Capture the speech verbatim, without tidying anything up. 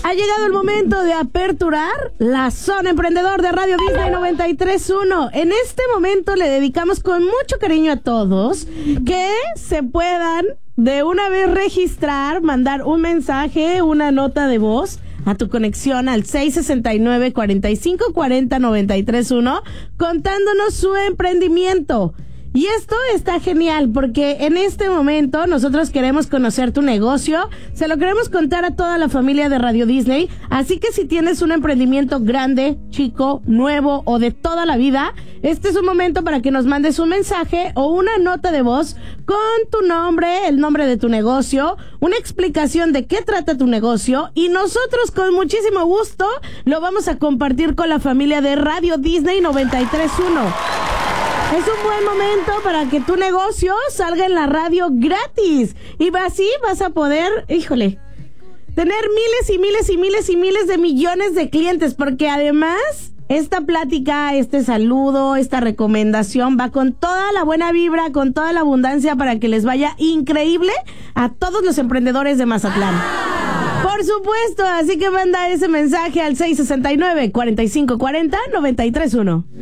Ha llegado el momento de aperturar la zona emprendedor de Radio Disney noventa y tres punto uno. En este momento le dedicamos con mucho cariño a todos que se puedan de una vez registrar, mandar un mensaje, una nota de voz a tu conexión al seis sesenta y nueve, cuarenta y cinco cuarenta, noventa y tres uno contándonos su emprendimiento. Y esto está genial porque en este momento nosotros queremos conocer tu negocio, se lo queremos contar a toda la familia de Radio Disney, así que si tienes un emprendimiento grande, chico, nuevo o de toda la vida, este es un momento para que nos mandes un mensaje o una nota de voz con tu nombre, el nombre de tu negocio, una explicación de qué trata tu negocio y nosotros con muchísimo gusto lo vamos a compartir con la familia de Radio Disney noventa y tres punto uno. Es un buen momento para que tu negocio salga en la radio gratis. Y así vas a poder, híjole, tener miles y miles y miles y miles de millones de clientes. Porque además, esta plática, este saludo, esta recomendación va con toda la buena vibra, con toda la abundancia para que les vaya increíble a todos los emprendedores de Mazatlán. Por supuesto, así que manda ese mensaje al seis sesenta y nueve, cuarenta y cinco cuarenta, noventa y tres uno.